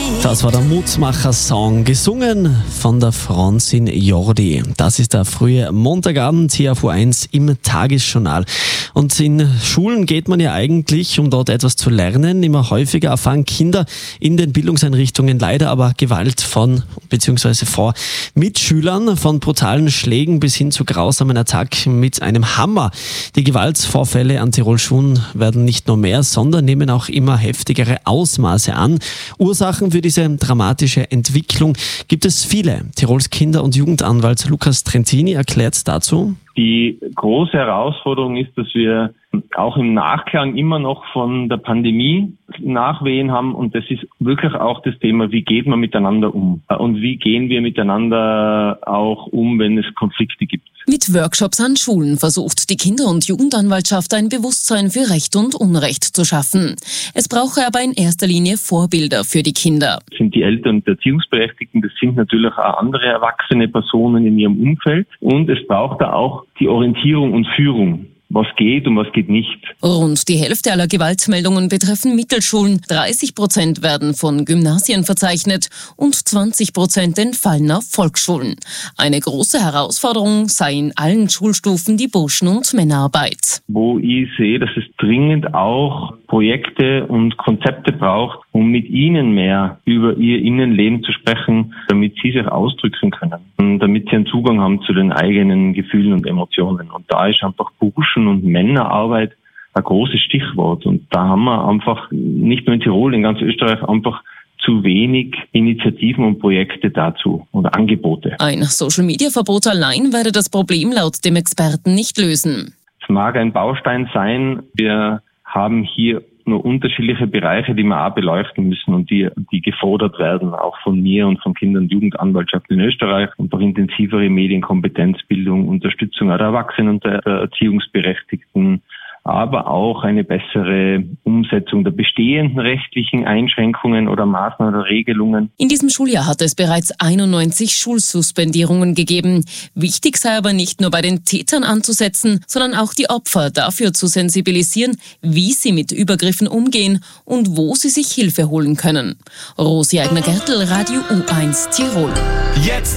Das war der Mutmacher-Song, gesungen von der Francine Jordi. Das ist der frühe Montagabend hier auf U1 im Tagesjournal. Und in Schulen geht man ja eigentlich, um dort etwas zu lernen. Immer häufiger erfahren Kinder in den Bildungseinrichtungen leider aber Gewalt von bzw. vor Mitschülern, von brutalen Schlägen bis hin zu grausamen Attacken mit einem Hammer. Die Gewaltvorfälle an Tirol-Schulen werden nicht nur mehr, sondern nehmen auch immer heftigere Ausmaße an. Ursachen für diese dramatische Entwicklung gibt es viele. Tirols Kinder- und Jugendanwalt Lukas Trentini erklärt dazu: Die große Herausforderung ist, dass wir auch im Nachklang immer noch von der Pandemie Nachwehen haben, und das ist wirklich auch das Thema, wie geht man miteinander um und wie gehen wir miteinander auch um, wenn es Konflikte gibt. Mit Workshops an Schulen versucht die Kinder- und Jugendanwaltschaft ein Bewusstsein für Recht und Unrecht zu schaffen. Es brauche aber in erster Linie Vorbilder für die Kinder. Das sind die Eltern und Erziehungsberechtigten, das sind natürlich auch andere erwachsene Personen in ihrem Umfeld, und es braucht da auch die Orientierung und Führung. Was geht und was geht nicht. Rund die Hälfte aller Gewaltmeldungen betreffen Mittelschulen, 30% werden von Gymnasien verzeichnet und 20% entfallen auf Volksschulen. Eine große Herausforderung sei in allen Schulstufen die Burschen- und Männerarbeit. Wo ich sehe, dass es dringend auch Projekte und Konzepte braucht, um mit ihnen mehr über ihr Innenleben zu sprechen, damit sie sich ausdrücken können und damit sie einen Zugang haben zu den eigenen Gefühlen und Emotionen. Und da ist einfach Burschen- und Männerarbeit ein großes Stichwort. Und da haben wir einfach nicht nur in Tirol, in ganz Österreich einfach zu wenig Initiativen und Projekte dazu oder Angebote. Ein Social-Media-Verbot allein werde das Problem laut dem Experten nicht lösen. Es mag ein Baustein sein. Wir haben hier nur unterschiedliche Bereiche, die wir auch beleuchten müssen und die gefordert werden, auch von mir und von Kinder- und Jugendanwaltschaft in Österreich, und auch intensivere Medienkompetenzbildung, Unterstützung der Erwachsenen und der Erziehungsberechtigten, aber auch eine bessere Umsetzung der bestehenden rechtlichen Einschränkungen oder Maßnahmen oder Regelungen. In diesem Schuljahr hat es bereits 91 Schulsuspendierungen gegeben. Wichtig sei aber nicht nur bei den Tätern anzusetzen, sondern auch die Opfer dafür zu sensibilisieren, wie sie mit Übergriffen umgehen und wo sie sich Hilfe holen können. Rosi Eigner-Gertel, Radio U1 Tirol. Jetzt